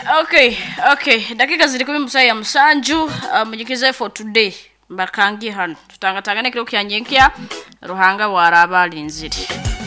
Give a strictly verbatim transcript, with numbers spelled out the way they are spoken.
Okay, okay. Dakika zili kumi musaya musanju uh, mujikize for today. Mbakangi hano. Tutangatangane kilo kyanyenkia ruhanga waraba linziri.